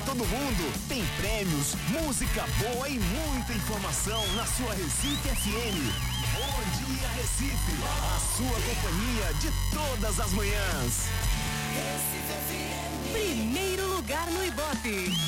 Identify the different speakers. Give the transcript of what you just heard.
Speaker 1: todo mundo. Tem prêmios, música boa e muita informação na sua Recife FM. Bom dia, Recife. A sua companhia de todas as manhãs.
Speaker 2: Recife FM. Primeiro lugar no Ibope.